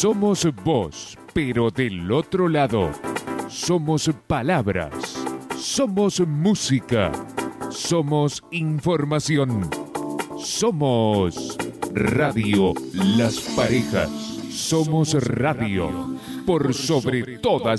Somos voz, pero del otro lado. Somos palabras. Somos música. Somos información. Somos Radio Las Parejas. Somos radio por sobre todas